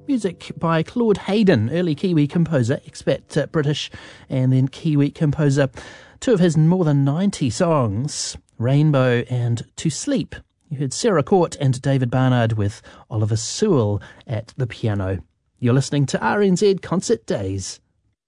Music by Claude Hayden, early Kiwi composer, expat British, and then Kiwi composer. Two of his more than 90 songs, Rainbow and To Sleep. You heard Sarah Court and David Barnard with Oliver Sewell at the piano. You're listening to RNZ Concert Days.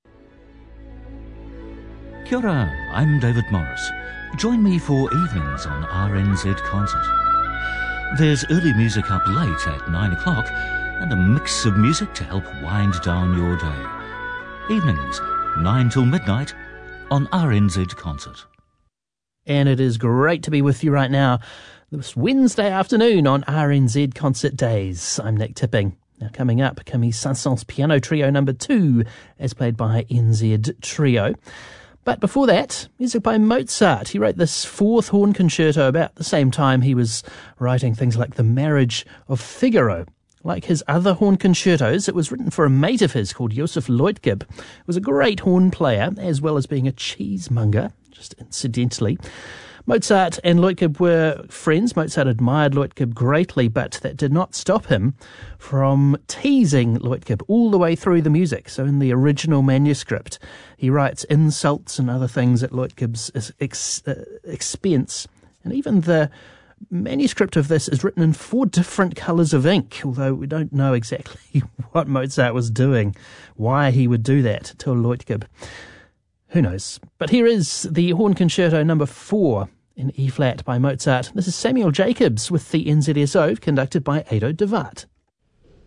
Kia ora, I'm David Morris. Join me for evenings on RNZ Concert. There's early music up late at 9 o'clock and a mix of music to help wind down your day. Evenings, 9 till midnight on RNZ Concert. And it is great to be with you right now this Wednesday afternoon on RNZ Concert Days. I'm Nick Tipping. Now coming up, Camille Saint-Saëns Piano Trio No. 2 as played by NZ Trio. But before that, music by Mozart. He wrote this fourth horn concerto about the same time he was writing things like The Marriage of Figaro. Like his other horn concertos, it was written for a mate of his called Joseph Leutgeb. He was a great horn player, as well as being a cheesemonger, just incidentally. Mozart and Leutgeb were friends. Mozart admired Leutgeb greatly, but that did not stop him from teasing Leutgeb all the way through the music. So in the original manuscript, he writes insults and other things at Leutgeb's expense. And even the manuscript of this is written in 4 different colours of ink, although we don't know exactly what Mozart was doing, why he would do that to Leutgeb. Who knows? But here is the Horn Concerto No. 4 in E-flat by Mozart. This is Samuel Jacobs with the NZSO, conducted by Ado de Waart.